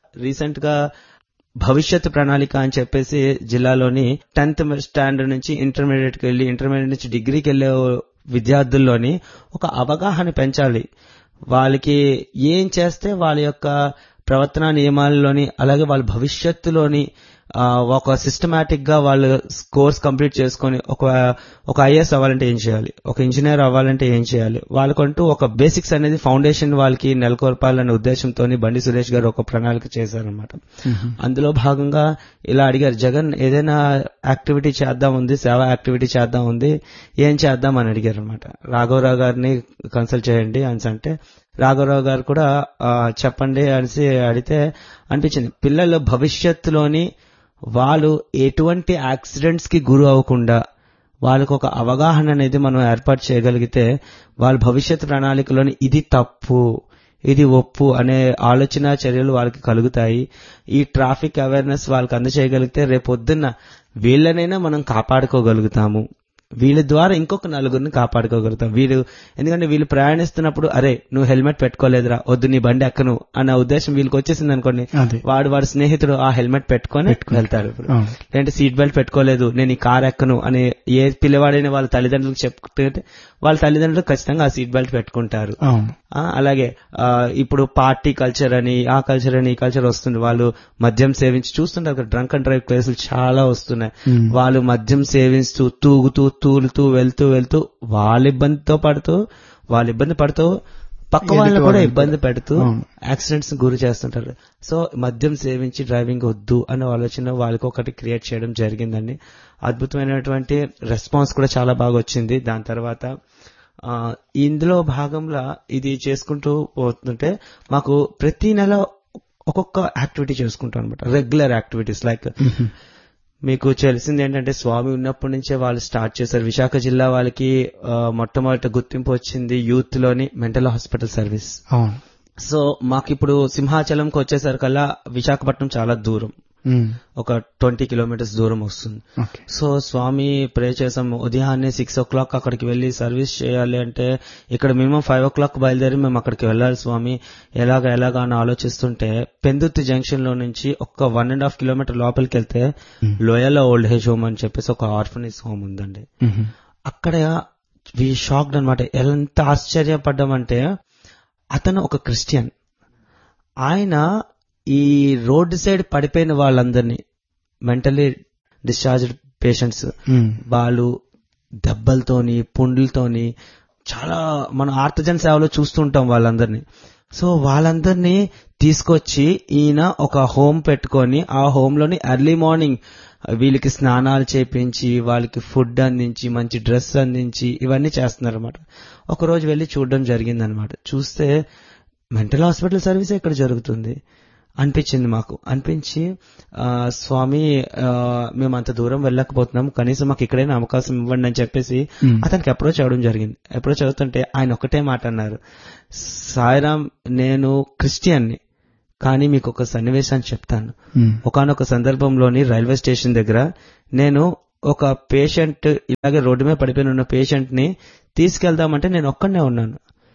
Recent గా భవిష్యత్ ప్రణాళిక అని చెప్పేసి జిల్లాలోని 10th స్టాండర్డ్ నుంచి ఇంటర్మీడియట్ కి వెళ్లి ఇంటర్మీడియట్ నుంచి డిగ్రీకి వెళ్లే విద్యార్థుల్లోని ఒక అవగాహన పెంచాలి. వాళ్ళకి ఏం చేస్తే వాళ్ళ యొక్క ప్రవర్తన నియమాల్లోని అలాగే వాళ్ళ భవిష్యత్తులోని ఒక సిస్టమాటిక్ గా వాళ్ళు కోర్స్ కంప్లీట్ చేసుకుని ఒక ఐఏఎస్ అవ్వాలంటే ఏం చేయాలి, ఒక ఇంజనీర్ అవ్వాలంటే ఏం చేయాలి, వాళ్ళకంటూ ఒక బేసిక్స్ అనేది ఫౌండేషన్ వాళ్ళకి నెలకొల్పాలనే ఉద్దేశంతో బండి సురేష్ గారు ఒక ప్రణాళిక చేశారనమాట. అందులో భాగంగా ఇలా అడిగారు, జగన్ ఏదైనా యాక్టివిటీ చేద్దాం ఉంది, సేవా యాక్టివిటీ చేద్దాం ఉంది, ఏం చేద్దాం అని అడిగారు అనమాట. రాఘవరావు గారిని కన్సల్ట్ చేయండి అంటే రాఘవరావు గారు కూడా చెప్పండి అనేసి అడిగితే అనిపించింది, పిల్లల భవిష్యత్తులోని వాళ్ళు ఎటువంటి యాక్సిడెంట్స్ కి గురి అవ్వకుండా వాళ్ళకు ఒక అవగాహన అనేది మనం ఏర్పాటు చేయగలిగితే వాళ్ళ భవిష్యత్ ప్రణాళికలోని ఇది తప్పు ఇది ఒప్పు అనే ఆలోచన చర్యలు వాళ్ళకి కలుగుతాయి. ఈ ట్రాఫిక్ అవేర్నెస్ వాళ్ళకి అందజేయగలిగితే రేపొద్దున్న వీళ్ళనైనా మనం కాపాడుకోగలుగుతాము, వీళ్ళ ద్వారా ఇంకొక నలుగురిని కాపాడుకోగలుగుతాం. ఎందుకంటే వీళ్ళు ప్రయాణిస్తున్నప్పుడు అరే నువ్వు హెల్మెట్ పెట్టుకోలేదురా వద్దు నీ బండి ఎక్కను అన్న ఉద్దేశం వీళ్ళకి వచ్చేసింది అనుకోండి, వాడి స్నేహితుడు ఆ హెల్మెట్ పెట్టుకొని వెళ్తాడు. ఇప్పుడు లేదంటే సీట్ బెల్ట్ పెట్టుకోలేదు నేను ఈ కార్ ఎక్కను అని ఏ పిల్లవాడైనా వాళ్ళ తల్లిదండ్రులకు చెప్పుకుంటే వాళ్ళ తల్లిదండ్రులు ఖచ్చితంగా ఆ సీట్ బెల్ట్ పెట్టుకుంటారు. అలాగే ఇప్పుడు పార్టీ కల్చర్ అని ఆ కల్చర్ అని ఈ కల్చర్ వస్తుంది, వాళ్ళు మద్యం సేవించి చూస్తుంటారు, డ్రంక్ అండ్ డ్రైవ్ కేసులు చాలా వస్తున్నాయి. వాళ్ళు మద్యం సేవిస్తూ తూగుతూ తూలుతూ వెళ్తూ వాళ్ళ ఇబ్బంది పడుతూ పక్క వాళ్ళని కూడా ఇబ్బంది పెడుతూ యాక్సిడెంట్స్ గురి చేస్తుంటారు. సో మద్యం సేవించి డ్రైవింగ్ వద్దు అనే ఆలోచన వాళ్ళకి ఒకటి క్రియేట్ చేయడం జరిగిందండి. అద్భుతమైనటువంటి రెస్పాన్స్ కూడా చాలా బాగా వచ్చింది. దాని తర్వాత ఇందులో భాగంగా ఇది చేసుకుంటూ పోతుంటే మాకు ప్రతి నెల ఒక్కొక్క యాక్టివిటీ చేసుకుంటాం అనమాట, రెగ్యులర్ యాక్టివిటీస్. లైక్ మీకు తెలిసింది ఏంటంటే స్వామి ఉన్నప్పటి నుంచే వాళ్ళు స్టార్ట్ చేశారు. విశాఖ జిల్లా వాళ్ళకి మొట్టమొదటి గుర్తింపు వచ్చింది యూత్ లోని మెంటల్ హాస్పిటల్ సర్వీస్. సో మాకు ఇప్పుడు సింహాచలంకి వచ్చేసరికల్లా విశాఖపట్నం చాలా దూరం, ఒక 20 kilometers దూరం వస్తుంది. సో స్వామి ప్రే చేసాం, ఉదయాన్నే 6 o'clock అక్కడికి వెళ్లి సర్వీస్ చేయాలి అంటే ఇక్కడ మినిమం 5 o'clock బయలుదేరి మేము అక్కడికి వెళ్ళాలి స్వామి, ఎలాగా అని ఆలోచిస్తుంటే పెందుర్తి జంక్షన్ లో నుంచి ఒక 1.5 kilometer లోపలికి వెళ్తే లోయలా ఓల్డ్ ఏజ్ హోమ్ అని చెప్పేసి ఒక ఆర్ఫనేజ్ హోమ్ ఉందండి. అక్కడ షాక్డ్ అనమాట, ఎంత ఆశ్చర్యపడ్డామంటే అతను ఒక క్రిస్టియన్, ఆయన ఈ రోడ్డు సైడ్ పడిపోయిన వాళ్ళందరినీ మెంటలీ డిశ్చార్జ్డ్ పేషెంట్స్ వాళ్ళు దెబ్బలతోని పుండ్లతోని చాలా మనం ఆర్తజన్ సేవలో చూస్తుంటాం వాళ్ళందరినీ. సో వాళ్ళందరినీ తీసుకొచ్చి ఈయన ఒక హోమ్ పెట్టుకొని ఆ హోమ్ లోని ఎర్లీ మార్నింగ్ వీళ్ళకి స్నానాలు చేపించి వాళ్ళకి ఫుడ్ అందించి మంచి డ్రెస్ అందించి ఇవన్నీ చేస్తున్నారు అనమాట. ఒకరోజు వెళ్లి చూడడం జరిగిందనమాట. చూస్తే మెంటల్ హాస్పిటల్ సర్వీస్ ఇక్కడ జరుగుతుంది అనిపించింది మాకు. అనిపించి స్వామి మేము అంత దూరం వెళ్ళకపోతున్నాం, కనీసం మాకు ఇక్కడైనా అవకాశం ఇవ్వండి అని చెప్పేసి అతనికి అప్రోచ్ అవ్వడం జరిగింది. అప్రోచ్ అవుతుంటే ఆయన ఒకటే మాట అన్నారు, సాయిరామ్ నేను క్రిస్టియన్ని కానీ మీకు ఒక సన్నివేశాన్ని చెప్తాను. ఒకానొక సందర్భంలోని రైల్వే స్టేషన్ దగ్గర నేను ఒక పేషెంట్ ఇలాగే రోడ్డు మీద పడిపోయిన ఉన్న పేషెంట్ ని తీసుకెళ్దామంటే నేను ఒక్కడనే ఉన్నాను,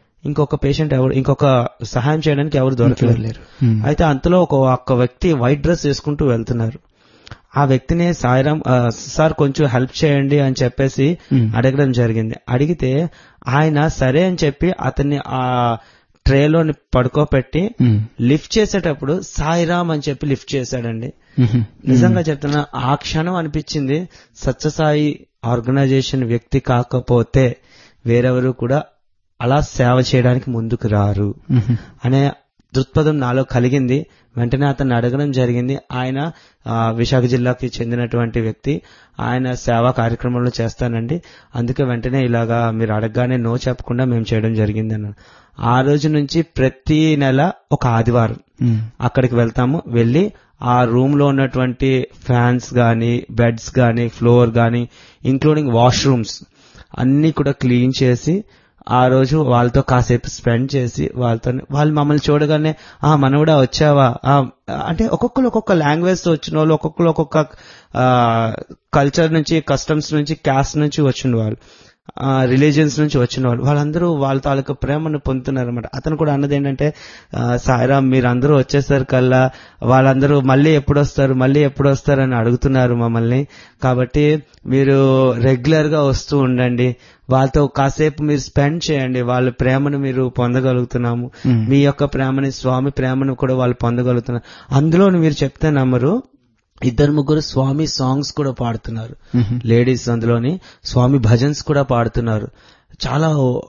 ఇంకొక సహాయం చేయడానికి ఎవరు దొరకలేరు. అయితే అంతలో ఒక వ్యక్తి వైట్ డ్రెస్ వేసుకుంటూ వెళ్తున్నారు. ఆ వ్యక్తిని సాయిరామ్ సార్ కొంచెం హెల్ప్ చేయండి అని చెప్పేసి అడగడం జరిగింది. అడిగితే ఆయన సరే అని చెప్పి అతన్ని ఆ ట్రేలోని పడుకోబెట్టి లిఫ్ట్ చేసేటప్పుడు సాయిరామ్ అని చెప్పి లిఫ్ట్ చేశాడండి. నిజంగా చెప్తున్నా, ఆ క్షణం అనిపించింది సత్యసాయి ఆర్గనైజేషన్ వ్యక్తి కాకపోతే వేరెవరు కూడా అలా సేవ చేయడానికి ముందుకు రారు అనే దృక్పథం నాలో కలిగింది. వెంటనే అతన్ని అడగడం జరిగింది. ఆయన విశాఖ జిల్లాకి చెందినటువంటి వ్యక్తి, ఆయన సేవా కార్యక్రమంలో చేస్తానండి, అందుకే వెంటనే ఇలాగా మీరు అడగగానే నో చెప్పకుండా మేము చేయడం జరిగింది అన్నాడు. ఆ రోజు నుంచి ప్రతి నెల ఒక ఆదివారం అక్కడికి వెళ్తాము. వెళ్లి ఆ రూమ్ లో ఉన్నటువంటి ఫ్యాన్స్ గానీ బెడ్స్ గానీ ఫ్లోర్ గానీ ఇంక్లూడింగ్ వాష్రూమ్స్ అన్ని కూడా క్లీన్ చేసి ఆ రోజు వాళ్ళతో కాసేపు స్పెండ్ చేసి వాళ్ళు మమ్మల్ని చూడగానే మనవడా వచ్చావా అంటే ఒక్కొక్కరు ఒక్కొక్క లాంగ్వేజ్ తో వచ్చిన వాళ్ళు, ఒక్కొక్కరు ఒక్కొక్క కల్చర్ నుంచి, కస్టమ్స్ నుంచి, క్యాస్ట్ నుంచి వచ్చిన వాళ్ళు. రిలీజియన్స్ నుంచి వచ్చిన వాళ్ళందరూ వాళ్ళ తాలూకా ప్రేమను పొందుతున్నారు అనమాట. అతను కూడా అన్నది ఏంటంటే, సాయిరామ్ మీరందరూ వచ్చేసరి కల్లా వాళ్ళందరూ మళ్ళీ ఎప్పుడు వస్తారు అని అడుగుతున్నారు మమ్మల్ని. కాబట్టి మీరు రెగ్యులర్ గా వస్తూ ఉండండి, వాళ్ళతో కాసేపు మీరు స్పెండ్ చేయండి, వాళ్ళ ప్రేమను మీరు పొందగలుగుతున్నాము, మీ యొక్క ప్రేమని, స్వామి ప్రేమను కూడా వాళ్ళు పొందగలుగుతున్నారు. అందులో మీరు చెప్తే నమ్మరు, 2-3 స్వామి సాంగ్స్ కూడా పాడుతున్నారు లేడీస్, అందులోని స్వామి భజన్స్ కూడా పాడుతున్నారు. చాలా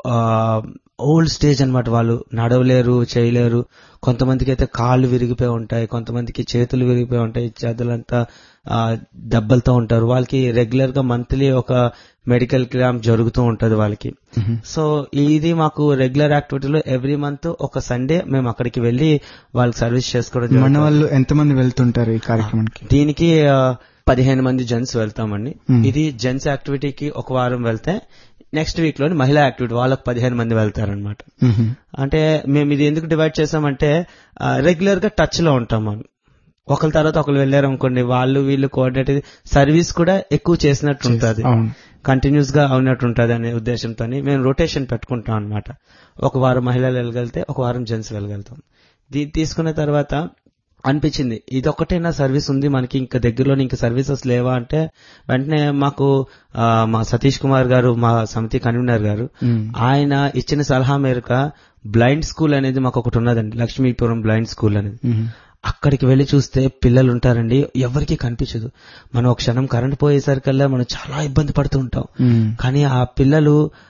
ఓల్డ్ స్టేజ్ అన్నమాట. వాళ్ళు నడవలేరు, చేయలేరు. కొంతమందికి అయితే కాళ్ళు విరిగిపోయి ఉంటాయి, కొంతమందికి చేతులు విరిగిపోయి ఉంటాయి, చేతులంతా దెబ్బలతో ఉంటారు. వాళ్ళకి రెగ్యులర్ గా మంత్లీ ఒక మెడికల్ క్యాంప్ జరుగుతూ ఉంటది వాళ్ళకి. సో ఇది మాకు రెగ్యులర్ యాక్టివిటీలో ఎవ్రీ మంత్ ఒక సండే మేము అక్కడికి వెళ్లి వాళ్ళకి సర్వీస్ చేసుకోవడం. మన వాళ్ళు ఎంతమంది వెళ్తుంటారు ఈ కార్యక్రమానికి? దీనికి 15 మంది జెంట్స్ వెళ్తామండి. ఇది జెంట్స్ యాక్టివిటీకి ఒక వారం వెళ్తే, నెక్స్ట్ వీక్ లోని మహిళా యాక్టివిటీ వాళ్ళకి 15 మంది వెళ్తారనమాట. అంటే మేము ఇది ఎందుకు డివైడ్ చేసామంటే, రెగ్యులర్ గా టచ్ లో ఉంటాం మనం. ఒకరి తర్వాత ఒకరు వెళ్ళారు అనుకోండి, వాళ్ళు వీళ్ళు కోఆర్డినేట్ సర్వీస్ కూడా ఎక్కువ చేసినట్టు ఉంటుంది, కంటిన్యూస్ గా అవునట్టు ఉంటుంది అనే ఉద్దేశంతో మేము రొటేషన్ పెట్టుకుంటాం అనమాట. ఒక వారం మహిళలు వెళ్ళగలితే ఒక వారం జెంట్స్ వెళ్ళగలుగుతాం. దీన్ని తీసుకున్న తర్వాత అనిపించింది, ఇదొక్కటైనా సర్వీస్ ఉంది మనకి, ఇంకా దగ్గరలోని ఇంకా సర్వీసెస్ లేవా అంటే, వెంటనే మాకు మా సతీష్ కుమార్ గారు, మా సమితి కన్వీనర్ గారు, ఆయన ఇచ్చిన సలహా మేరకు బ్లైండ్ స్కూల్ అనేది మాకు ఒకటి ఉన్నదండి, లక్ష్మీపురం బ్లైండ్ స్కూల్ అనేది. అక్కడికి వెళ్లి చూస్తే పిల్లలు ఉంటారండి, ఎవరికి కనిపించదు. మనం ఒక క్షణం కరెంట్ పోయేసరికల్లా మనం చాలా ఇబ్బంది పడుతూ ఉంటాం. కానీ ఆ పిల్లలు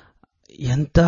ఎంత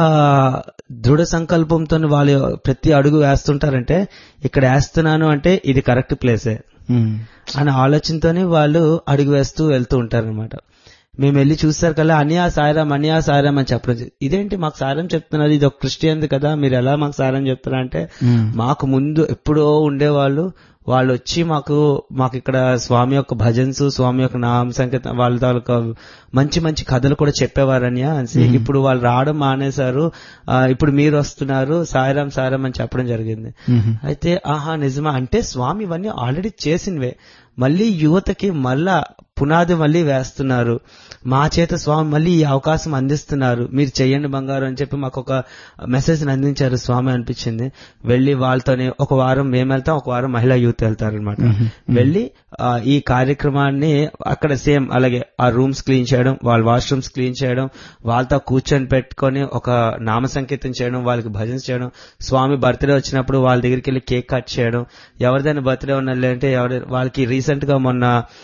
దృఢ సంకల్పంతో వాళ్ళు ప్రతి అడుగు వేస్తుంటారంటే, ఇక్కడ వేస్తున్నాను అంటే ఇది కరెక్ట్ ప్లేసే అనే ఆలోచనతోనే వాళ్ళు అడుగు వేస్తూ వెళ్తూ ఉంటారనమాట. మేము వెళ్లి చూస్తారు కదా, అన్యా సాయిరామ్ అని చెప్పడం, ఇదేంటి మాకు సాయిరామ్ చెప్తున్నారు, ఇది ఒక క్రిస్టియన్ కదా, మీరు ఎలా మాకు సాయిరామ్ చెప్తున్నా అంటే, మాకు ముందు ఎప్పుడో ఉండేవాళ్ళు, వాళ్ళు వచ్చి మాకు ఇక్కడ స్వామి యొక్క భజన్స్, స్వామి యొక్క నామ సంకీర్తన, వాళ్ళ తాలూకా మంచి మంచి కథలు కూడా చెప్పేవారని అనేసి, ఇప్పుడు వాళ్ళు రావడం మానేశారు, ఇప్పుడు మీరు వస్తున్నారు, సాయిరామ్ అని చెప్పడం జరిగింది. అయితే నిజమా అంటే, స్వామి ఇవన్నీ ఆల్రెడీ చేసినవే, మళ్ళీ యువతకి మళ్ళా పునాది మళ్ళీ వేస్తున్నారు, మా చేత స్వామి మళ్ళీ ఈ అవకాశం అందిస్తున్నారు, మీరు చెయ్యండి బంగారు అని చెప్పి మాకు ఒక మెసేజ్ అందించారు స్వామి అనిపించింది. వెళ్లి వాళ్ళతోనే ఒక వారం మేము వెళ్తాం, ఒక వారం మహిళా యూత్ వెళ్తారనమాట. వెళ్లి ఈ కార్యక్రమాన్ని అక్కడ సేమ్ అలాగే ఆ రూమ్స్ క్లీన్ చేయడం, వాళ్ళ వాష్రూమ్స్ క్లీన్ చేయడం, వాళ్ళతో కూర్చొని పెట్టుకొని ఒక నామ సంకీర్తన చేయడం, వాళ్ళకి భజన చేయడం, స్వామి బర్త్డే వచ్చినప్పుడు వాళ్ళ దగ్గరికి వెళ్ళి కేక్ కట్ చేయడం, ఎవరిదైనా బర్త్డే ఉన్నట్లంటే వాళ్ళకి రీసెంట్ గా మొన్న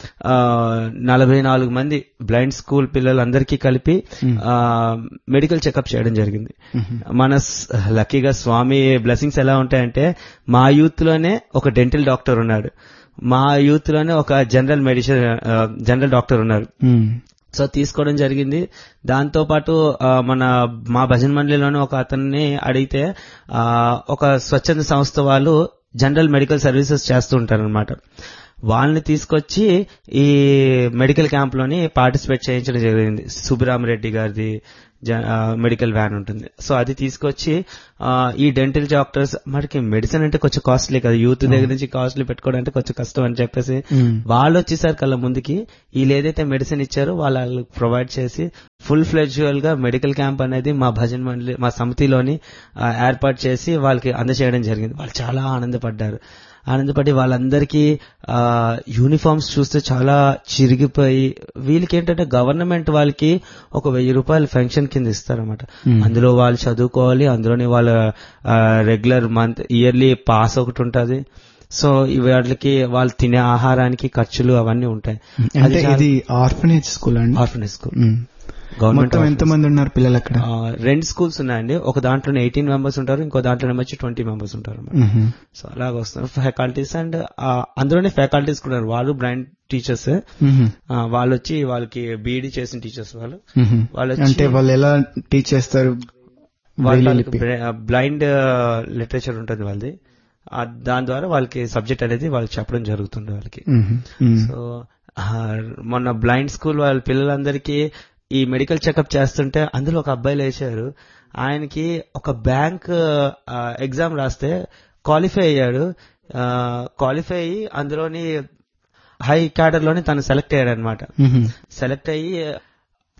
44 మంది బ్లైండ్ స్కూల్ పిల్లలందరికీ కలిపి మెడికల్ చెకప్ చేయడం జరిగింది. మన లక్కీగా స్వామి బ్లెస్సింగ్స్ ఎలా ఉంటాయంటే, మా యూత్ లోనే ఒక డెంటల్ డాక్టర్ ఉన్నాడు, మా యూత్ లోనే ఒక జనరల్ డాక్టర్ ఉన్నారు. సో తీసుకోవడం జరిగింది. దాంతో పాటు మా భజన మండలిలోనే ఒక అతన్ని అడిగితే, ఒక స్వచ్ఛంద సంస్థ వాళ్ళు జనరల్ మెడికల్ సర్వీసెస్ చేస్తూ ఉంటారనమాట. వాళ్ళని తీసుకొచ్చి ఈ మెడికల్ క్యాంప్ లోని పార్టిసిపేట్ చేయించడం జరిగింది. సుబ్బిరామరెడ్డి గారిది మెడికల్ వ్యాన్ ఉంటుంది. సో అది తీసుకొచ్చి ఈ డెంటల్ డాక్టర్స్, మనకి మెడిసిన్ అంటే కొంచెం కాస్ట్లీ కదా, యూత్ దగ్గర నుంచి కాస్ట్లీ పెట్టుకోవడం అంటే కొంచెం కష్టం అని చెప్పేసి వాళ్ళు వచ్చేసారు కల్లా ముందుకి, వీళ్ళు ఏదైతే మెడిసిన్ ఇచ్చారో వాళ్ళు ప్రొవైడ్ చేసి ఫుల్ ఫ్లెడ్జువల్ గా మెడికల్ క్యాంప్ అనేది మా భజన మండలి, మా సమితిలోని ఏర్పాటు చేసి వాళ్ళకి అందజేయడం జరిగింది. వాళ్ళు చాలా ఆనందపడి వాళ్ళందరికీ యూనిఫామ్స్ చూస్తే చాలా చిరిగిపోయి, వీళ్ళకి ఏంటంటే గవర్నమెంట్ వాళ్ళకి ఒక 1000 రూపాయలు పెన్షన్ కింద ఇస్తారన్నమాట. అందులో వాళ్ళు చదువుకోవాలి, అందులోనే వాళ్ళ రెగ్యులర్ ఇయర్లీ పాస్ ఒకటి ఉంటుంది. సో వాటికి వాళ్ళు తినే ఆహారానికి ఖర్చులు అవన్నీ ఉంటాయి. ఇది ఆర్ఫనేజ్ స్కూల్ అండి? Orphanage school. గవర్నమెంట్. ఎంతమంది ఉన్నారు పిల్లలు అక్కడ? 2 స్కూల్స్ ఉన్నాయండి. ఒక దాంట్లో 18 మెంబర్స్ ఉంటారు, ఇంకో దాంట్లో 20 మెంబర్స్ ఉంటారు. సో అలాగ వస్తున్నారు ఫ్యాకల్టీస్. అండ్ అందులోనే ఫ్యాకల్టీస్ కూడా ఉన్నారు, వాళ్ళు బ్లైండ్ టీచర్స్. వాళ్ళు వచ్చి వాళ్ళకి బీఈడీ చేసిన టీచర్స్ వాళ్ళు అంటే వాళ్ళు ఎలా టీచ్ చేస్తారు? వాళ్ళకి బ్లైండ్ లిటరేచర్ ఉంటుంది వాళ్ళది, దాని ద్వారా వాళ్ళకి సబ్జెక్ట్ అనేది వాళ్ళకి చెప్పడం జరుగుతుంది వాళ్ళకి. సో మొన్న బ్లైండ్ స్కూల్ వాళ్ళ పిల్లలందరికీ ఈ మెడికల్ చెకప్ చేస్తుంటే అందులో ఒక అబ్బాయి లేచారు, ఆయనకి ఒక బ్యాంక్ ఎగ్జామ్ రాస్తే క్వాలిఫై అయ్యాడు. క్వాలిఫై అయ్యి అందులోని హై క్యాడర్ లోని తను సెలెక్ట్ అయ్యాడు అనమాట. సెలెక్ట్ అయ్యి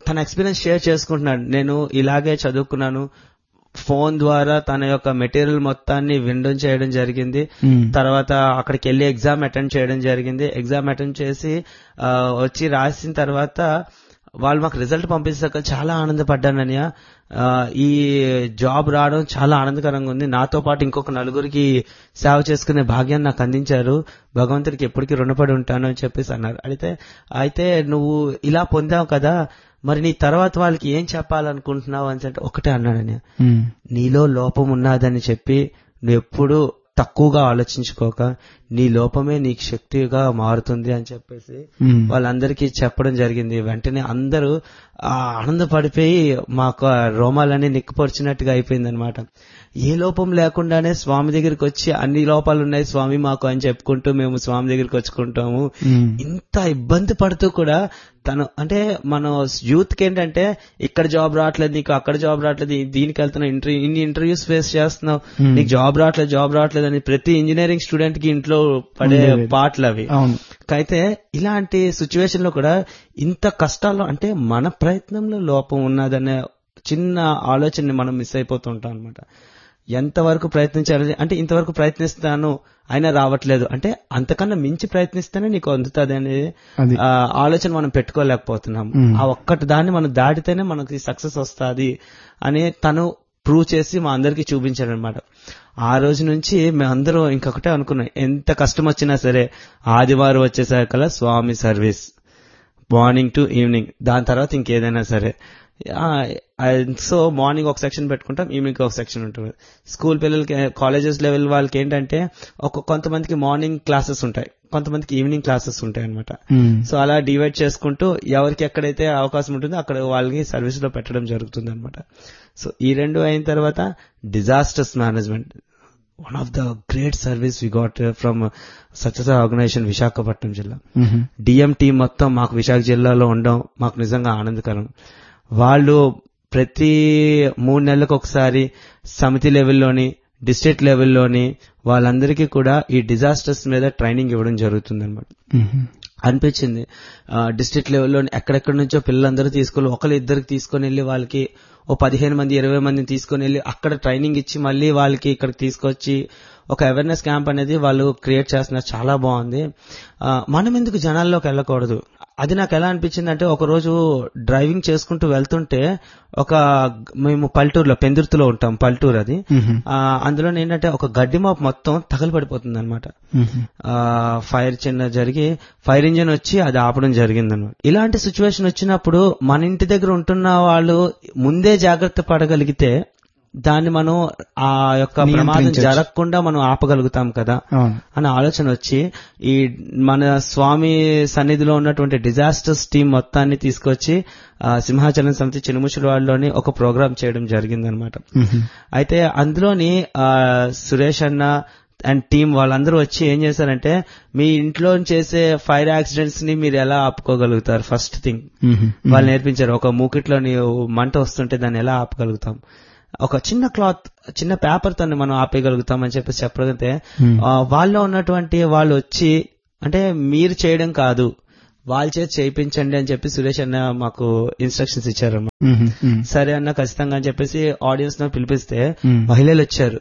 తన ఎక్స్పీరియన్స్ షేర్ చేసుకుంటున్నాడు. నేను ఇలాగే చదువుకున్నాను, ఫోన్ ద్వారా తన యొక్క మెటీరియల్ మొత్తాన్ని వినడం చేయడం జరిగింది. తర్వాత అక్కడికి వెళ్ళి ఎగ్జామ్ అటెండ్ చేయడం జరిగింది. ఎగ్జామ్ అటెండ్ చేసి వచ్చి రాసిన తర్వాత వాళ్ళు మాకు రిజల్ట్ పంపించాక చాలా ఆనందపడ్డానని. ఈ జాబ్ రావడం చాలా ఆనందకరంగా ఉంది. నాతో పాటు ఇంకొక నలుగురికి సేవ చేసుకునే భాగ్యాన్ని నాకు అందించారు. భగవంతుడికి ఎప్పటికీ రుణపడి ఉంటాను అని చెప్పేసి అన్నారు. అయితే నువ్వు ఇలా పొందావు కదా, మరి నీ తర్వాత వాళ్ళకి ఏం చెప్పాలనుకుంటున్నావు అని అంటే ఒకటే అన్నాడని, నీలో లోపం ఉన్నదని చెప్పి నువ్వు ఎప్పుడు తక్కువగా ఆలోచించుకోక నీ లోపమే నీకు శక్తిగా మారుతుంది అని చెప్పేసి వాళ్ళందరికీ చెప్పడం జరిగింది. వెంటనే అందరూ ఆనందపడిపోయి మాకు రోమాలన్నీ నిక్కుపరిచినట్టుగా అయిపోయింది అనమాట. ఏ లోపం లేకుండానే స్వామి దగ్గరికి వచ్చి అన్ని లోపాలు ఉన్నాయి స్వామి మాకు అని చెప్పుకుంటూ మేము స్వామి దగ్గరికి వచ్చుకుంటాము. ఇంత ఇబ్బంది పడుతూ కూడా తను అంటే మన యూత్ కి ఏంటంటే ఇక్కడ జాబ్ రావట్లేదు నీకు, అక్కడ జాబ్ రావట్లేదు, దీనికి వెళ్తున్నావు, ఇన్ని ఇంటర్వ్యూస్ ఫేస్ చేస్తున్నావు, నీకు జాబ్ రావట్లేదు అని ప్రతి ఇంజనీరింగ్ స్టూడెంట్ కి ఇంట్లో పడే పాటలు అవి. అయితే ఇలాంటి సిచ్యువేషన్ లో కూడా ఇంత కష్టాల్లో అంటే మన ప్రయత్నంలో లోపం ఉన్నదనే చిన్న ఆలోచనని మనం మిస్ అయిపోతుంటాం అనమాట. ఎంతవరకు ప్రయత్నించాలి అంటే ఇంతవరకు ప్రయత్నిస్తాను అయినా రావట్లేదు అంటే అంతకన్నా మించి ప్రయత్నిస్తేనే నీకు అందుతుంది అనేది ఆలోచన మనం పెట్టుకోలేకపోతున్నాం. ఆ ఒక్కటి దాన్ని మనం దాటితేనే మనకి సక్సెస్ వస్తుంది అని తను ప్రూవ్ చేసి మా అందరికీ చూపించాడు అనమాట. ఆ రోజు నుంచి మేమందరూ ఇంకొకటే అనుకున్నాం, ఎంత కష్టం వచ్చినా సరే ఆదివారం వచ్చేసరికల్లా స్వామి సర్వీస్ మార్నింగ్ టు ఈవినింగ్, దాని తర్వాత ఇంకేదైనా సరే. సో మార్నింగ్ ఒక సెక్షన్ పెట్టుకుంటాం, ఈవినింగ్ ఒక సెక్షన్ ఉంటుంది. స్కూల్ పిల్లలకి కాలేజెస్ లెవెల్ వాళ్ళకి ఏంటంటే కొంతమందికి మార్నింగ్ క్లాసెస్ ఉంటాయి, కొంతమందికి ఈవినింగ్ క్లాసెస్ ఉంటాయి అనమాట. సో అలా డివైడ్ చేసుకుంటూ ఎవరికి ఎక్కడైతే అవకాశం ఉంటుందో అక్కడ వాళ్ళకి సర్వీస్ లో పెట్టడం జరుగుతుంది అనమాట. సో ఈ రెండు అయిన తర్వాత disasters management, one of the great service we got from Sathya Sai organisation Visakhapatnam జిల్లా. డిఎం టీం మొత్తం మాకు విశాఖ జిల్లాలో ఉండడం మాకు నిజంగా ఆనందకరం. వాళ్ళు ప్రతి 3 నెలలకు ఒకసారి సమితి లెవెల్లోని డిస్ట్రిక్ట్ లెవెల్లోని వాళ్ళందరికీ కూడా ఈ డిజాస్టర్స్ మీద ట్రైనింగ్ ఇవ్వడం జరుగుతుంది అనమాట. అనిపించింది డిస్ట్రిక్ట్ లెవెల్లో ఎక్కడెక్కడి నుంచో పిల్లలందరూ తీసుకొని ఒకళ్ళు ఇద్దరికి తీసుకొని వెళ్ళి వాళ్ళకి 15 మంది 20 మందిని తీసుకొని వెళ్ళి అక్కడ ట్రైనింగ్ ఇచ్చి మళ్ళీ వాళ్ళకి ఇక్కడికి తీసుకొచ్చి ఒక అవేర్నెస్ క్యాంప్ అనేది వాళ్ళు క్రియేట్ చేస్తున్నారు. చాలా బాగుంది. మనం ఎందుకు జనాల్లోకి వెళ్ళకూడదు? అది నాకు ఎలా అనిపించింది అంటే, ఒక రోజు డ్రైవింగ్ చేసుకుంటూ వెళ్తుంటే మేము పల్లెటూరులో పెందుర్తిలో ఉంటాం, పల్లెటూరు అది. అందులో ఏంటంటే ఒక గడ్డి మాపు మొత్తం తగలబడిపోతుంది అనమాట. ఫైర్ జరిగి ఫైర్ ఇంజిన్ వచ్చి అది ఆపడం జరిగింది అనమాట. ఇలాంటి సిచ్యువేషన్ వచ్చినప్పుడు మన ఇంటి దగ్గర ఉంటున్న వాళ్ళు ముందే జాగ్రత్త పడగలిగితే దాన్ని మనం ఆ యొక్క ప్రమాదం జరగకుండా మనం ఆపగలుగుతాం కదా అనే ఆలోచన వచ్చి ఈ మన స్వామి సన్నిధిలో ఉన్నటువంటి డిజాస్టర్స్ టీం మొత్తాన్ని తీసుకొచ్చి సింహాచలం సమితి చినుముషులవాడలోని ఒక ప్రోగ్రామ్ చేయడం జరిగిందనమాట. అయితే అందులోని సురేష్ అన్న అండ్ టీం వాళ్ళందరూ వచ్చి ఏం చేశారంటే, మీ ఇంట్లో చేసే ఫైర్ యాక్సిడెంట్స్ ని మీరు ఎలా ఆపుకోగలుగుతారు ఫస్ట్ థింగ్ వాళ్ళు నేర్పించారు. ఒక మూకిట్లోని మంట వస్తుంటే దాన్ని ఎలా ఆపగలుగుతాం, ఒక చిన్న క్లాత్ చిన్న పేపర్ తోని మనం ఆపేయగలుగుతామని చెప్పేసి చెప్పగలిగితే వాళ్ళలో ఉన్నటువంటి వాళ్ళు వచ్చి అంటే మీరు చేయడం కాదు వాళ్ళ చేతి చేయించండి అని చెప్పి సురేష్ అన్న మాకు ఇన్స్ట్రక్షన్స్ ఇచ్చారన్నమాట. సరే అన్న ఖచ్చితంగా అని చెప్పేసి ఆడియన్స్ ను పిలిపిస్తే మహిళలు వచ్చారు.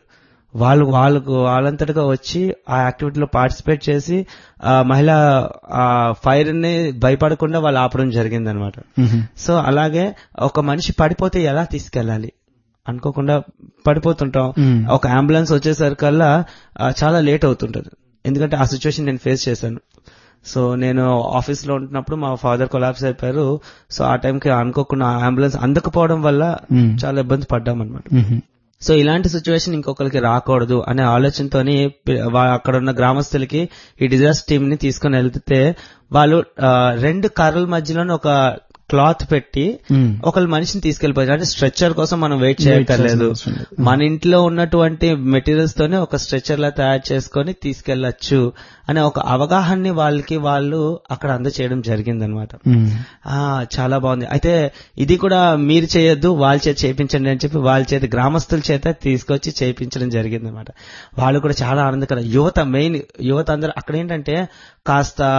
వాళ్ళంతటిగా వచ్చి ఆ యాక్టివిటీలో పార్టిసిపేట్ చేసి మహిళ ఫైర్ ని భయపడకుండా వాళ్ళు ఆపడం జరిగింది అనమాట. సో అలాగే ఒక మనిషి పడిపోతే ఎలా తీసుకెళ్లాలి అనుకోకుండా పడిపోతుంటాం. ఒక అంబులెన్స్ వచ్చేసరికల్లా చాలా లేట్ అవుతుంటది, ఎందుకంటే ఆ సిచ్యువేషన్ నేను ఫేస్ చేశాను. సో నేను ఆఫీస్ లో ఉంటున్నప్పుడు మా ఫాదర్ కొలాప్స్ అయిపోయారు. సో ఆ టైంకి అనుకోకుండా అంబులెన్స్ అందకపోవడం వల్ల చాలా ఇబ్బంది పడ్డాం అనమాట. సో ఇలాంటి సిచ్యువేషన్ ఇంకొకరికి రాకూడదు అనే ఆలోచనతోని అక్కడ ఉన్న గ్రామస్తులకి ఈ డిజాస్టర్ టీమ్ ని తీసుకుని వెళ్తే వాళ్ళు 2 కర్రల మధ్యలోనే ఒక క్లాత్ పెట్టి ఒకళ్ళ మనిషిని తీసుకెళ్లిపోయారు. అంటే స్ట్రెచ్చర్ కోసం మనం వెయిట్ చేయక్కర్లేదు, మన ఇంట్లో ఉన్నటువంటి మెటీరియల్స్ తోనే ఒక స్ట్రెచ్చర్ లా తయారు చేసుకొని తీసుకెళ్లొచ్చు అనే ఒక అవగాహనని వాళ్ళు అక్కడ అందచేయడం జరిగింది అనమాట. చాలా బాగుంది. అయితే ఇది కూడా మీరు చేయొద్దు వాళ్ళ చేత చేయించండి అని చెప్పి వాళ్ళ చేత గ్రామస్తుల చేత తీసుకొచ్చి చేయించడం జరిగింది అనమాట. వాళ్ళు కూడా చాలా ఆనందకరం. యువత అందరూ అక్కడ ఏంటంటే కాస్త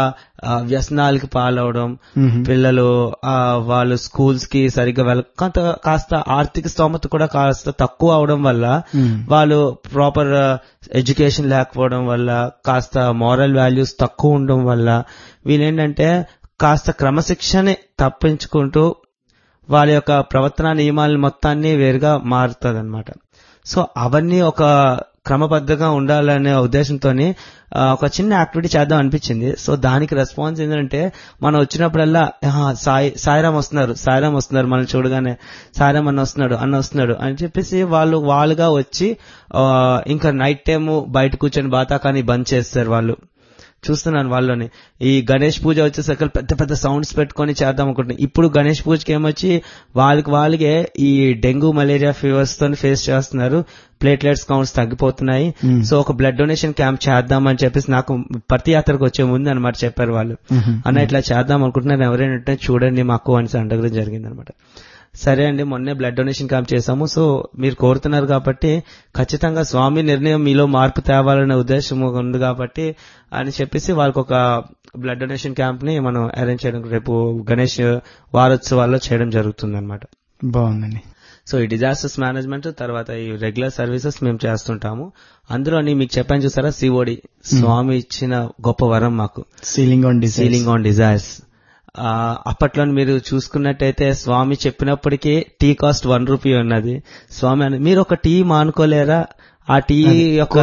వ్యసనాలకి పాలవడం, పిల్లలు వాళ్ళు స్కూల్స్ కి సరిగ్గా కాస్త ఆర్థిక స్తోమత కూడా కాస్త తక్కువ అవడం వల్ల, వాళ్ళు ప్రాపర్ ఎడ్యుకేషన్ లేకపోవడం వల్ల, కాస్త మోరల్ వాల్యూస్ తక్కువ ఉండడం వల్ల వీళ్ళేంటంటే కాస్త క్రమశిక్షణ తప్పించుకుంటూ వాళ్ళ యొక్క ప్రవర్తన నియమాల మొత్తాన్ని వేరుగా మారుతుంది అనమాట. సో అవన్నీ ఒక క్రమబద్ధంగా ఉండాలనే ఉద్దేశంతో ఒక చిన్న యాక్టివిటీ చేద్దాం అనిపించింది. సో దానికి రెస్పాన్స్ ఏంటంటే, మనం వచ్చినప్పుడల్లా సాయిరామ్ వస్తున్నారు మనం చూడగానే సాయిరామ్ అన్న వస్తున్నాడు అని చెప్పేసి వాళ్ళుగా వచ్చి ఇంకా నైట్ టైం బయట కూర్చొని బాతాకాని బంద్ చేస్తారు. వాళ్ళు చూస్తున్నాను వాళ్ళని. ఈ గణేష్ పూజ వచ్చేసరికి పెద్ద పెద్ద సౌండ్స్ పెట్టుకొని చేద్దాం అనుకుంటున్నాను. ఇప్పుడు గణేష్ పూజకి ఏమొచ్చి వాళ్ళకే ఈ డెంగ్యూ మలేరియా ఫీవర్స్ తో ఫేస్ చేస్తున్నారు, ప్లేట్లెట్స్ కౌంట్స్ తగ్గిపోతున్నాయి. సో ఒక బ్లడ్ డొనేషన్ క్యాంప్ చేద్దాం అని చెప్పేసి నాకు ప్రతి యాత్రకు వచ్చే ముందు అనమాట చెప్పారు వాళ్ళు. అన్న ఇట్లా చేద్దాం అనుకుంటున్నారు, ఎవరైనా చూడండి మాకు అని అడగడం జరిగింది అనమాట. సరే అండి, మొన్నే బ్లడ్ డొనేషన్ క్యాంప్ చేశాము, సో మీరు కోరుతున్నారు కాబట్టి ఖచ్చితంగా స్వామి నిర్ణయం మీలో మార్పు తేవాలనే ఉద్దేశం ఉంది కాబట్టి అని చెప్పేసి వాళ్ళకి ఒక బ్లడ్ డొనేషన్ క్యాంప్ ని మనం అరేంజ్ చేయడం రేపు గణేష్ వారోత్సవాల్లో చేయడం జరుగుతుంది అనమాట. బాగుందండి. సో ఈ డిజాస్టర్స్ మేనేజ్మెంట్ తర్వాత ఈ రెగ్యులర్ సర్వీసెస్ మేము చేస్తుంటాము. అందులోని మీకు చెప్పాను చూసారా, సిఓడి స్వామి ఇచ్చిన గొప్ప వరం మాకు, సీలింగ్ ఆన్ డిజైర్స్. అప్పట్లో మీరు చూసుకున్నట్టయితే స్వామి చెప్పినప్పటికీ టీ కాస్ట్ 1 రూపీ ఉన్నది. స్వామి మీరు ఒక టీ మానుకోలేరా, ఆ టీ యొక్క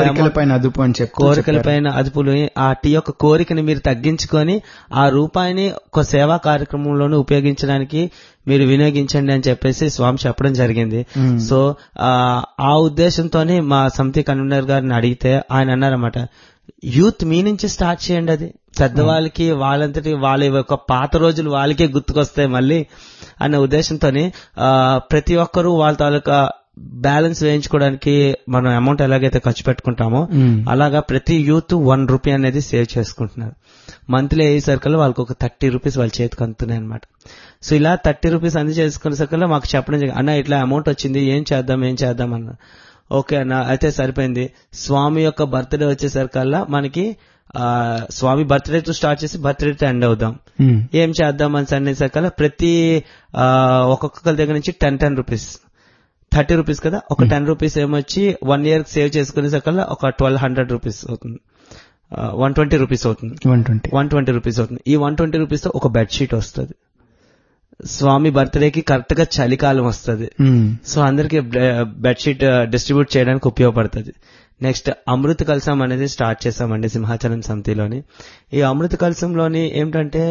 కోరికలపైన అదుపులు, ఆ టీ యొక్క కోరికని మీరు తగ్గించుకొని ఆ రూపాయిని ఒక సేవా కార్యక్రమంలోనూ ఉపయోగించడానికి మీరు వినియోగించండి అని చెప్పేసి స్వామి చెప్పడం జరిగింది. సో ఆ ఉద్దేశంతోనే మా సమితి కన్వీనర్ గారిని అడిగితే ఆయన అన్నారన్నమాట, యూత్ మీ నుంచి స్టార్ట్ చేయండి, అది పెద్దవాళ్ళకి వాళ్ళంతటి వాళ్ళ యొక్క పాత రోజులు వాళ్ళకే గుర్తుకొస్తాయి మళ్ళీ అనే ఉద్దేశంతోని ప్రతి ఒక్కరూ వాళ్ళ తాలూకా బ్యాలెన్స్ వేయించుకోవడానికి మనం అమౌంట్ ఎలాగైతే ఖర్చు పెట్టుకుంటామో అలాగా ప్రతి యూత్ 1 రూపీ అనేది సేవ్ చేసుకుంటున్నారు. మంత్లీ అయ్యేసరికల్లా వాళ్ళకి ఒక 30 రూపీస్ వాళ్ళ చేతికి అందుతున్నాయి అనమాట. సో ఇలా 30 రూపీస్ అంది చేసుకునే సరికల్లా మాకు చెప్పడం జరిగింది, అన్న ఇట్లా అమౌంట్ వచ్చింది, ఏం చేద్దాం అన్న. ఓకే అన్న, అయితే సరిపోయింది. స్వామి యొక్క బర్త్డే వచ్చేసరికల్లా మనకి స్వామి బర్త్డేతో స్టార్ట్ చేసి బర్త్డేతో ఎండ్ అవుదాం, ఏం చేద్దాం అని అనేసరికల్లా ప్రతి ఒక్కొక్కరి దగ్గర నుంచి 10 రూపీస్ 30 రూపీస్ కదా, ఒక 10 రూపీస్ ఏమొచ్చి 1 year సేవ్ చేసుకునేసరికల్లా ఒక 1200 రూపీస్ అవుతుంది, 120 రూపీస్ అవుతుంది, 120 రూపీస్ అవుతుంది. ఈ 120 రూపీస్ తో ఒక బెడ్షీట్ వస్తుంది. స్వామి బర్త్డేకి కరెక్ట్ గా చలికాలం వస్తుంది, సో అందరికి బెడ్షీట్ డిస్ట్రిబ్యూట్ చేయడానికి ఉపయోగపడుతుంది. నెక్స్ట్ అమృత కలశం అనేది స్టార్ట్ చేశామండి సింహాచలం సమితిలోని. ఈ అమృత కలశంలోని ఏమిటంటే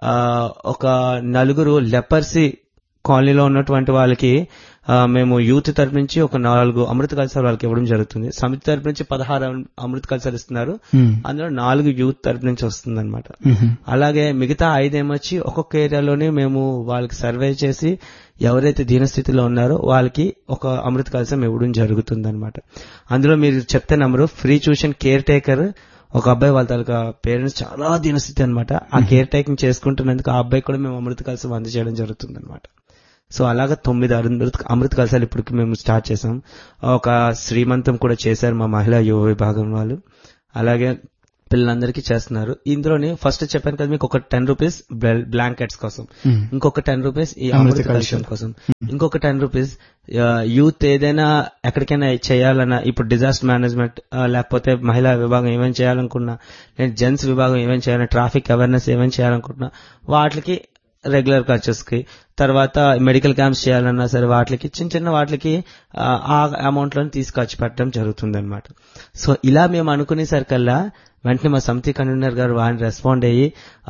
ఒక 4 లెపర్సీ కాలనీలో ఉన్నటువంటి వాళ్ళకి మేము యూత్ తరపు నుంచి ఒక 4 అమృత కలశాలు వాళ్ళకి ఇవ్వడం జరుగుతుంది. సమితి తరపు నుంచి 16 అమృత కలశాలు ఇస్తున్నారు, అందులో 4 యూత్ తరపు నుంచి వస్తుంది అనమాట. అలాగే మిగతా 5 ఏమొచ్చి ఒక్కొక్క ఏరియాలోనే మేము వాళ్ళకి సర్వే చేసి ఎవరైతే దీనస్థితిలో ఉన్నారో వాళ్ళకి ఒక అమృత కలశం ఇవ్వడం జరుగుతుంది అనమాట. అందులో మీరు చెప్తే నమ్మరు, ఫ్రీ ట్యూషన్ కేర్ టేకర్ ఒక అబ్బాయి, వాళ్ళ తాలూకా పేరెంట్స్ చాలా దీనస్థితి అనమాట. ఆ కేర్ టేకింగ్ చేసుకుంటున్నందుకు ఆ అబ్బాయి కూడా మేము అమృత కలశం అందజేయడం జరుగుతుంది అనమాట. సో అలాగా 9 అమృత కలశాలు ఇప్పటికి మేము స్టార్ట్ చేసాం. ఒక శ్రీమంతం కూడా చేశారు మా మహిళా యువ విభాగం వాళ్ళు. అలాగే పిల్లలందరికీ చేస్తున్నారు. ఇందులోని ఫస్ట్ చెప్పాను కదా మీకు ఒక 10 రూపీస్ బ్లాంకెట్స్ కోసం, ఇంకొక 10 రూపీస్ ఈ అమృత కలశం కోసం, ఇంకొక 10 రూపీస్ యూత్ ఏదైనా ఎక్కడికైనా చేయాలన్నా, ఇప్పుడు డిజాస్టర్ మేనేజ్మెంట్ లేకపోతే మహిళా విభాగం ఏమైనా చేయాలనుకున్నా, నేను జెంట్స్ విభాగం ఏమైనా చేయాలన్నా, ట్రాఫిక్ అవేర్నెస్ ఏమైనా చేయాలనుకుంటున్నా వాటికి రెగ్యులర్ ఖర్చెస్ కి, తర్వాత మెడికల్ క్యాంప్స్ చేయాలన్నా సరే వాటికి చిన్న వాటికి ఆ అమౌంట్ లోని తీసి ఖర్చు పెట్టడం జరుగుతుంది అనమాట. సో ఇలా మేము అనుకునేసరికల్లా వెంటనే మా సమితి కన్వీనర్ గారు వారిని రెస్పాండ్ అయ్యి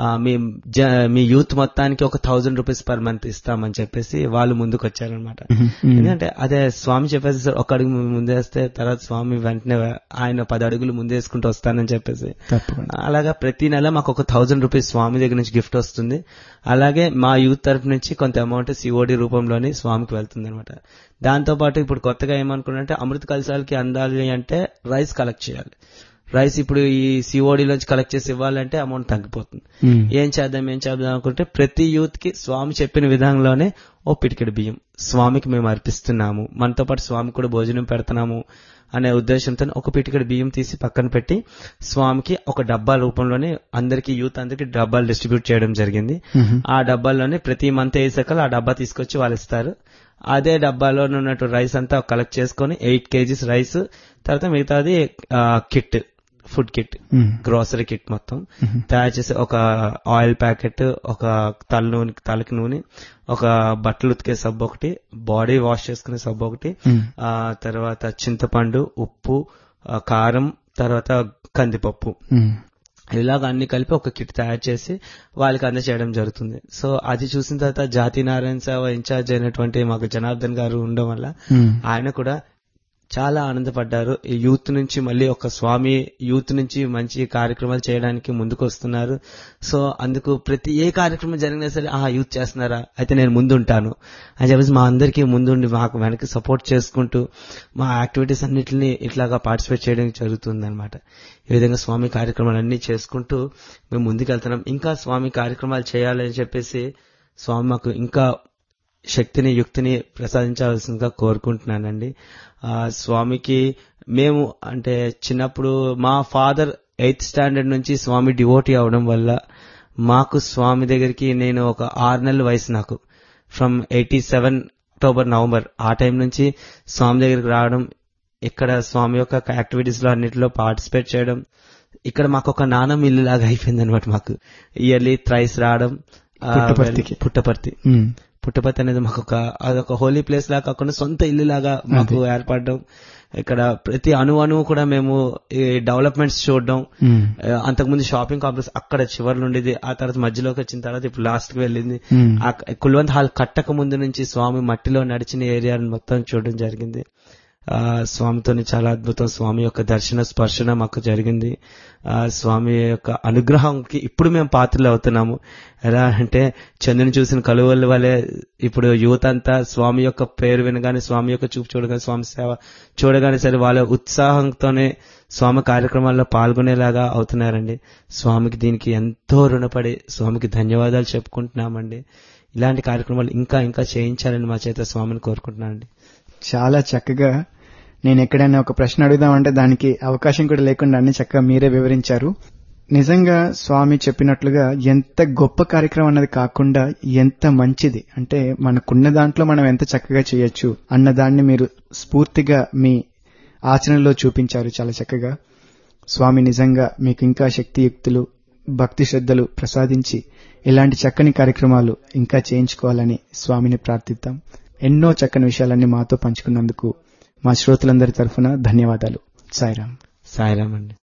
మీ యూత్ మొత్తానికి ఒక 1000 రూపీస్ పర్ మంత్ ఇస్తామని చెప్పేసి వాళ్ళు ముందుకు వచ్చారనమాట. ఎందుకంటే అదే స్వామి చెప్పేసి సార్ ఒక అడుగు ముందేస్తే తర్వాత స్వామి వెంటనే ఆయన 10 అడుగులు ముందేసుకుంటూ వస్తానని చెప్పేసి అలాగా ప్రతి నెల మాకు ఒక 1000 రూపీస్ స్వామి దగ్గర నుంచి గిఫ్ట్ వస్తుంది. అలాగే మా యూత్ తరఫు నుంచి కొంత అమౌంట్ సిఓడి రూపంలోని స్వామికి వెళ్తుంది అనమాట. దాంతో పాటు ఇప్పుడు కొత్తగా ఏమనుకున్నారంటే అమృత కలశాలకి అందాలి అంటే రైస్ కలెక్ట్ చేయాలి. రైస్ ఇప్పుడు ఈ సిఓడిలోంచి కలెక్ట్ చేసి ఇవ్వాలంటే అమౌంట్ తగ్గిపోతుంది. ఏం చేద్దాం అనుకుంటే ప్రతి యూత్ కి స్వామి చెప్పిన విధానంలోనే ఓ పిడికెడు బియ్యం స్వామికి మేము అర్పిస్తున్నాము. మనతో పాటు స్వామి కూడా భోజనం పెడుతున్నాము అనే ఉద్దేశంతో ఒక పిటికెడు బియ్యం తీసి పక్కన పెట్టి స్వామికి ఒక డబ్బా రూపంలోనే అందరికి యూత్ అందరికి డబ్బాలు డిస్ట్రిబ్యూట్ చేయడం జరిగింది. ఆ డబ్బాల్లోనే ప్రతి మంత్ వేసాక ఆ డబ్బా తీసుకొచ్చి వాళ్ళు ఇస్తారు. అదే డబ్బాలో ఉన్నట్టు రైస్ అంతా కలెక్ట్ చేసుకుని 8 kgs రైస్, తర్వాత మిగతాది kit, food kit, grocery kit మొత్తం తయారు చేసి ఒక ఆయిల్ ప్యాకెట్, ఒక తలకి నూనె, ఒక బట్టలు ఉతికే సబ్బు ఒకటి, బాడీ వాష్ చేసుకునే సబ్బు ఒకటి, తర్వాత చింతపండు, ఉప్పు, కారం, తర్వాత కందిపప్పు, ఇలాగ అన్ని కలిపి ఒక కిట్ తయారు చేసి వాళ్ళకి అందజేయడం జరుగుతుంది. సో అది చూసిన తర్వాత జాతి నారాయణ సేవ ఇన్ఛార్జ్ అయినటువంటి మాకు జనార్దన్ గారు ఉండడం వల్ల ఆయన కూడా చాలా ఆనందపడ్డారు. ఈ యూత్ నుంచి మళ్ళీ ఒక స్వామి యూత్ నుంచి మంచి కార్యక్రమాలు చేయడానికి ముందుకు వస్తున్నారు. సో అందుకు ప్రతి ఏ కార్యక్రమం జరిగినా సరే యూత్ చేస్తున్నారా అయితే నేను ముందుంటాను అని చెప్పేసి మా అందరికీ ముందుండి మాకు వెనక్కి సపోర్ట్ చేసుకుంటూ మా యాక్టివిటీస్ అన్నిటిని ఇట్లాగా పార్టిసిపేట్ చేయడం జరుగుతుంది అనమాట. ఈ విధంగా స్వామి కార్యక్రమాలన్నీ చేసుకుంటూ మేము ముందుకెళ్తున్నాం. ఇంకా స్వామి కార్యక్రమాలు చేయాలని చెప్పేసి స్వామి మాకు ఇంకా శక్తిని యుక్తిని ప్రసాదించాల్సిందిగా కోరుకుంటున్నానండి. స్వామికి మేము అంటే చిన్నప్పుడు మా ఫాదర్ 8th స్టాండర్డ్ నుంచి స్వామి డివోటీ అవడం వల్ల మాకు స్వామి దగ్గరికి నేను ఒక 6 నెలల వయసు నాకు ఫ్రమ్ 87 అక్టోబర్ నవంబర్ ఆ టైం నుంచి స్వామి దగ్గరికి రావడం, ఇక్కడ స్వామి యొక్క యాక్టివిటీస్ లో అన్నిటిలో పార్టిసిపేట్ చేయడం, ఇక్కడ మాకు ఒక నానమ్మ ఇల్లు లాగా అయిపోయింది అనమాట. మాకు ఇయర్లీ థ్రైస్ రావడం పుట్టపర్తి అనేది మాకు అదొక హోలీ ప్లేస్ లాగా కాకుండా సొంత ఇల్లు లాగా మాకు ఏర్పడడం. ఇక్కడ ప్రతి అణువు కూడా మేము ఈ డెవలప్మెంట్స్ చూడడం. అంతకుముందు షాపింగ్ కాంప్లెక్స్ అక్కడ చివరిలో ఉండేది, ఆ తర్వాత మధ్యలోకి వచ్చిన తర్వాత ఇప్పుడు లాస్ట్ కి వెళ్ళింది. కుల్వంత్ హాల్ కట్టక ముందు నుంచి స్వామి మట్టిలో నడిచిన ఏరియాను మొత్తం చూడడం జరిగింది. స్వామితోని చాలా అద్భుతం. స్వామి యొక్క దర్శన స్పర్శన మాకు జరిగింది. స్వామి యొక్క అనుగ్రహంకి ఇప్పుడు మేము పాత్రలు అవుతున్నాము. ఎలా అంటే చంద్రుని చూసిన కలువల వల్లే ఇప్పుడు యువత అంతా స్వామి యొక్క పేరు వినగానే, స్వామి యొక్క చూపు చూడగానే, స్వామి సేవ చూడగానే సరే వాళ్ళ ఉత్సాహంతోనే స్వామి కార్యక్రమాల్లో పాల్గొనేలాగా అవుతున్నారండి. స్వామికి దీనికి ఎంతో రుణపడి స్వామికి ధన్యవాదాలు చెప్పుకుంటున్నామండి. ఇలాంటి కార్యక్రమాలు ఇంకా ఇంకా చేయించాలని మా చేత స్వామిని కోరుకుంటున్నానండి. చాలా చక్కగా, నేను ఎక్కడైనా ఒక ప్రశ్న అడుగుదామంటే దానికి అవకాశం కూడా లేకుండా అన్ని చక్కగా మీరే వివరించారు. నిజంగా స్వామి చెప్పినట్లుగా ఎంత గొప్ప కార్యక్రమం అన్నది కాకుండా ఎంత మంచిది అంటే మనకున్న దాంట్లో మనం ఎంత చక్కగా చేయొచ్చు అన్నదాన్ని మీరు స్ఫూర్తిగా మీ ఆచరణలో చూపించారు చాలా చక్కగా. స్వామి నిజంగా మీకు ఇంకా శక్తియుక్తులు, భక్తి శ్రద్ధలు ప్రసాదించి ఇలాంటి చక్కని కార్యక్రమాలు ఇంకా చేయించుకోవాలని స్వామిని ప్రార్థిద్దాం. ఎన్నో చక్కని విషయాలన్నీ మాతో పంచుకున్నందుకు మా శ్రోతలందరి తరఫున ధన్యవాదాలు. సాయిరాం. సాయిరాం అండి.